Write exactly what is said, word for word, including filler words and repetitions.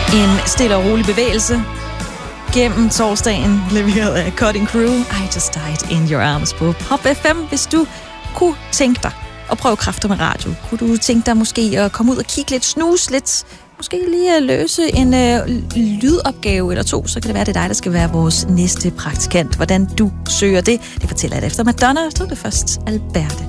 En stille og rolig bevægelse gennem torsdagen, leveret af Cutting Crew. I Just Died in Your Arms på Pop F M. Hvis du kunne tænke dig at prøve kræfter med radio, kunne du tænke dig måske at komme ud og kigge lidt, snuse lidt, måske lige at løse en øh, lydopgave eller to, så kan det være, det er dig, der skal være vores næste praktikant. Hvordan du søger det, det fortæller jeg dig efter Madonna. Så er det først Alberte.